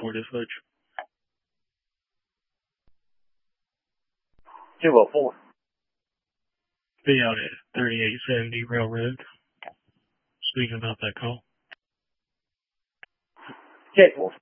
for dispatch. 204. Be out at 3870 Railroad. Speaking about that call. 10-4.